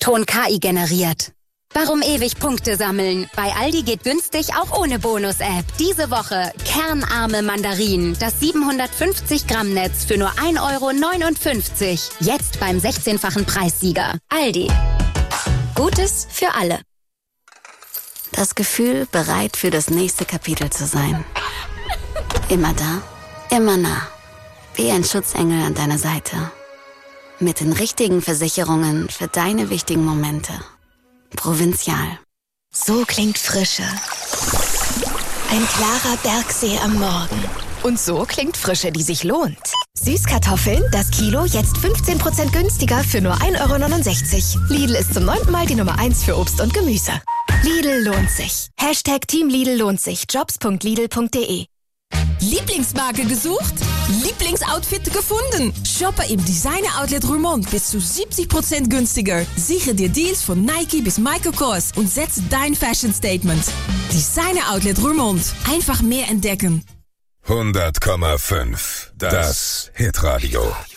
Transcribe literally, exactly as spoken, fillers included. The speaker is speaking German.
Ton K I generiert. Warum ewig Punkte sammeln? Bei Aldi geht günstig auch ohne Bonus-App. Diese Woche kernarme Mandarinen. Das siebenhundertfünfzig Gramm Netz für nur ein Euro neunundfünfzig. Jetzt beim sechzehnfachen Preissieger. Aldi. Gutes für alle. Das Gefühl, bereit für das nächste Kapitel zu sein. Immer da, immer nah. Wie ein Schutzengel an deiner Seite. Mit den richtigen Versicherungen für deine wichtigen Momente. Provinzial. So klingt Frische. Ein klarer Bergsee am Morgen. Und so klingt Frische, die sich lohnt. Süßkartoffeln, das Kilo, jetzt fünfzehn Prozent günstiger für nur ein Euro neunundsechzig. Lidl ist zum neunten Mal die Nummer eins für Obst und Gemüse. Lidl lohnt sich. Hashtag Team Lidl lohnt sich. jobs punkt lidl punkt de. Lieblingsmarke gesucht? Lieblingsoutfit gefunden? Shoppe im Designer Outlet Roermond bis zu siebzig Prozent günstiger. Sichere dir Deals von Nike bis Michael Kors und setze dein Fashion Statement. Designer Outlet Roermond. Einfach mehr entdecken. hundert Komma fünf. Das Hitradio.